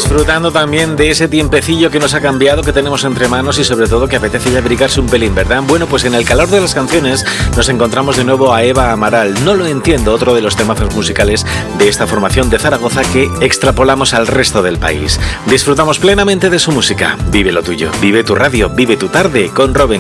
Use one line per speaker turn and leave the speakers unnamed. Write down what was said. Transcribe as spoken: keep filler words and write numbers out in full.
Disfrutando también de ese tiempecillo que nos ha cambiado, que tenemos entre manos y sobre todo que apetece ya abrigarse un pelín, ¿verdad? Bueno, pues en el calor de las canciones nos encontramos de nuevo a Eva Amaral. No lo entiendo, otro de los temazos musicales de esta formación de Zaragoza que extrapolamos al resto del país. Disfrutamos plenamente de su música. Vive lo tuyo, vive tu radio, vive tu tarde con Robin.